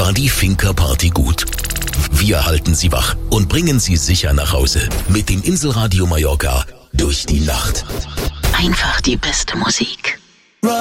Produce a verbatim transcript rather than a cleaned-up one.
war die Finca Party gut. Wir halten Sie wach und bringen Sie sicher nach Hause mit dem Inselradio Mallorca durch die Nacht. Einfach die beste Musik.